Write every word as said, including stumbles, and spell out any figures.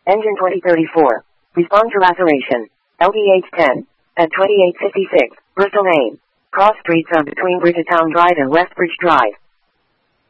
Engine twenty thirty-four. Respond to laceration. L D H ten. At twenty-eight fifty-six, Bristol Lane. Cross streets on between Bridgetown Drive and Westbridge Drive.